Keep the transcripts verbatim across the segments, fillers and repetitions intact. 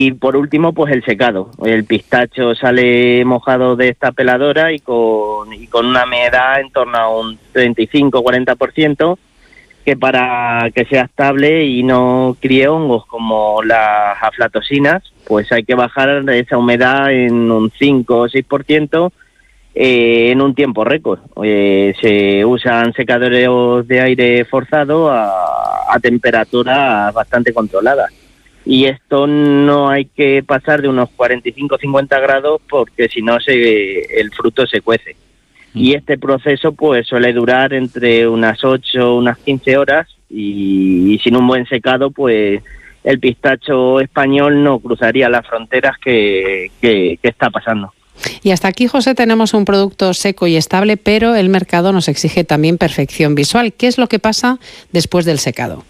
Y por último, pues el secado. El pistacho sale mojado de esta peladora y con, y con una humedad en torno a un treinta y cinco a cuarenta por ciento, que para que sea estable y no críe hongos como las aflatosinas, pues hay que bajar esa humedad en un cinco o seis por ciento eh, en un tiempo récord. Eh, se usan secadores de aire forzado a, a temperaturas bastante controladas. Y esto no hay que pasar de unos cuarenta y cinco a cincuenta grados porque si no se, el fruto se cuece. Y este proceso pues suele durar entre unas ocho, unas quince horas y, y sin un buen secado pues el pistacho español no cruzaría las fronteras que, que, que está pasando. Y hasta aquí, José, tenemos un producto seco y estable, pero el mercado nos exige también perfección visual. ¿Qué es lo que pasa después del secado?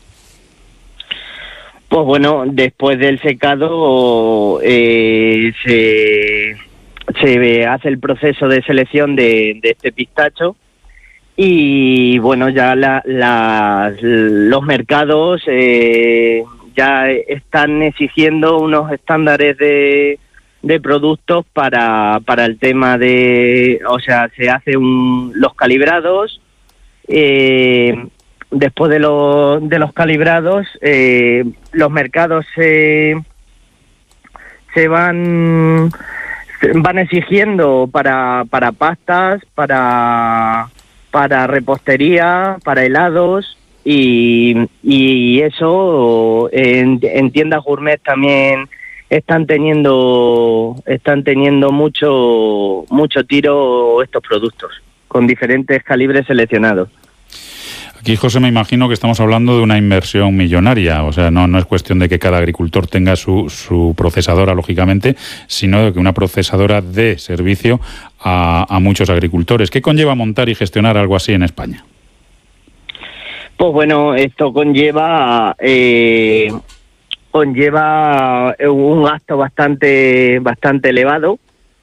Pues bueno, después del secado eh, se, se hace el proceso de selección de, de este pistacho y bueno, ya la, la, los mercados eh, ya están exigiendo unos estándares de, de productos para, para el tema de, o sea, se hacen un, los calibrados. Eh, Después de, lo, de los calibrados, eh, los mercados se, se van se van exigiendo para, para pastas, para, para repostería, para helados y, y eso en, en tiendas gourmet también están teniendo están teniendo mucho mucho tiro estos productos con diferentes calibres seleccionados. Aquí, José, me imagino que estamos hablando de una inversión millonaria, o sea, no, no es cuestión de que cada agricultor tenga su, su procesadora, lógicamente, sino de que una procesadora dé servicio a, a muchos agricultores. ¿Qué conlleva montar y gestionar algo así en España? Pues bueno, esto conlleva eh, conlleva un gasto bastante bastante elevado.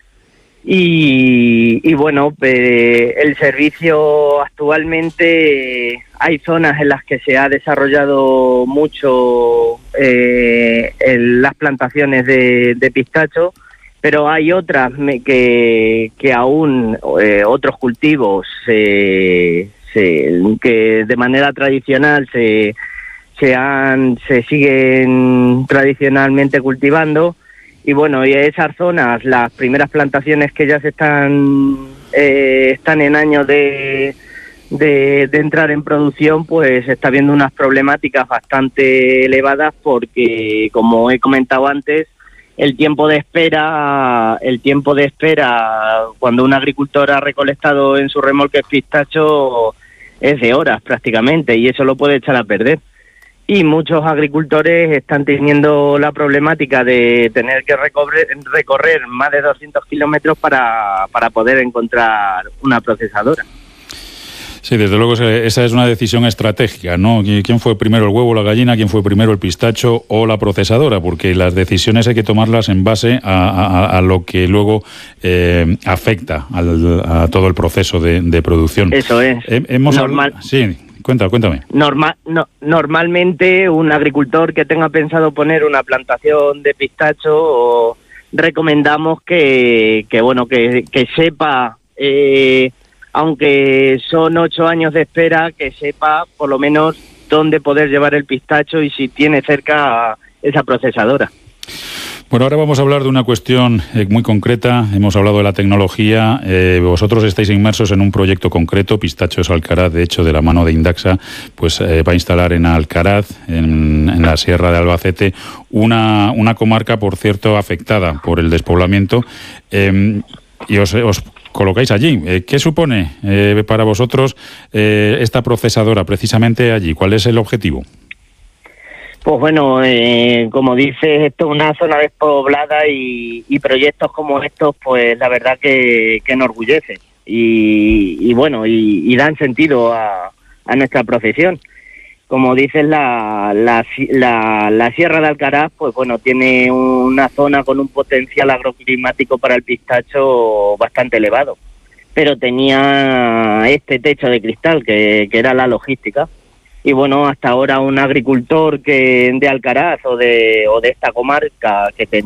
Y, y bueno, eh, el servicio actualmente hay zonas en las que se ha desarrollado mucho eh, en las plantaciones de, de pistacho, pero hay otras que, que aún eh, otros cultivos eh, se, que de manera tradicional se, se, han, se siguen tradicionalmente cultivando. Y bueno, y esas zonas, las primeras plantaciones que ya se están eh, están en años de, de, de entrar en producción, pues está habiendo unas problemáticas bastante elevadas porque, como he comentado antes, el tiempo de espera, el tiempo de espera cuando un agricultor ha recolectado en su remolque pistacho es de horas prácticamente y eso lo puede echar a perder. Y muchos agricultores están teniendo la problemática de tener que recorrer, recorrer más de doscientos kilómetros para, para poder encontrar una procesadora. Sí, desde luego esa es una decisión estratégica, ¿no? ¿Quién fue primero el huevo o la gallina? ¿Quién fue primero el pistacho o la procesadora? Porque las decisiones hay que tomarlas en base a, a, a lo que luego eh, afecta al, a todo el proceso de, de producción. Eso es. Eh, hemos normal. Hablado, sí. Cuéntame, cuéntame. Normal, no, normalmente un agricultor que tenga pensado poner una plantación de pistacho, recomendamos que, que bueno, que, que sepa, eh, aunque son ocho años de espera, que sepa por lo menos dónde poder llevar el pistacho y si tiene cerca esa procesadora. Bueno, ahora vamos a hablar de una cuestión eh, muy concreta. Hemos hablado de la tecnología. Eh, vosotros estáis inmersos en un proyecto concreto, Pistachos Alcaraz, de hecho, de la mano de Indaxa, pues eh, va a instalar en Alcaraz, en, en la Sierra de Albacete, una, una comarca, por cierto, afectada por el despoblamiento. Eh, y os, os colocáis allí. Eh, ¿Qué supone eh, para vosotros eh, esta procesadora precisamente allí? ¿Cuál es el objetivo? Pues bueno, eh, como dices, esto es una zona despoblada y, y proyectos como estos, pues la verdad que, que enorgullecen y, y bueno, y, y dan sentido a, a nuestra profesión. Como dices, la, la, la, la Sierra de Alcaraz, pues bueno, tiene una zona con un potencial agroclimático para el pistacho bastante elevado, pero tenía este techo de cristal que, que era la logística. Y bueno, hasta ahora un agricultor que de Alcaraz o de o de esta comarca que tenía